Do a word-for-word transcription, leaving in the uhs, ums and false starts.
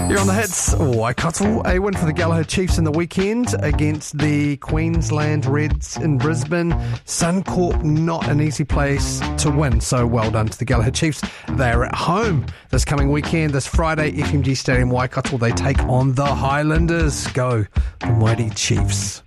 You're on the hits. Waikato, a win for the Gallagher Chiefs in the weekend against the Queensland Reds in Brisbane. Suncorp, not an easy place to win, so well done to the Gallagher Chiefs. They're at home this coming weekend, this Friday, F M G Stadium, Waikato. They take on the Highlanders. Go, the mighty Chiefs.